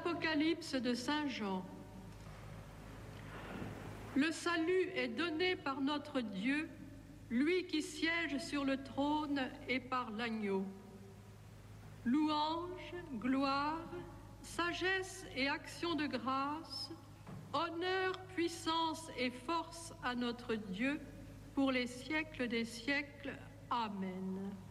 L'Apocalypse de Saint Jean. Le salut est donné par notre Dieu, lui qui siège sur le trône et par l'agneau. Louange, gloire, sagesse et action de grâce, honneur, puissance et force à notre Dieu pour les siècles des siècles. Amen.